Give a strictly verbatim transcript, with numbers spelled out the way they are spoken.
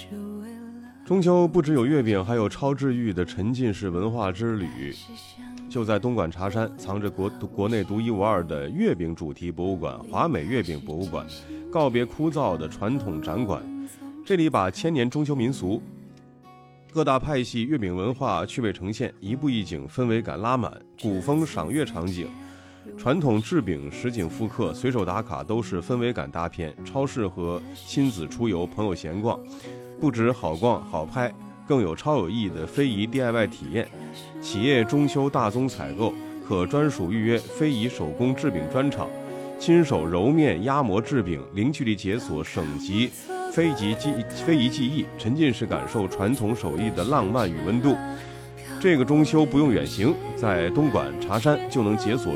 中秋不只有月饼，还有超治愈的沉浸式文化之旅。就在东莞茶山，藏着国国内独一无二的月饼主题博物馆——华美月饼博物馆，告别枯燥的传统展馆。这里把千年中秋民俗、各大派系月饼文化趣味呈现，一步一景，氛围感拉满，古风赏月场景、传统制饼实景复刻，随手打卡都是氛围感大片，超适合亲子出游、朋友闲逛。不止好逛好拍，更有超有意义的非遗 D I Y 体验。企业中秋大宗采购可专属预约非遗手工制饼专场，亲手揉面压模制饼，零距离解锁省级非遗技非遗技艺，沉浸式感受传统手艺的浪漫与温度。这个中秋不用远行，在东莞茶山就能解锁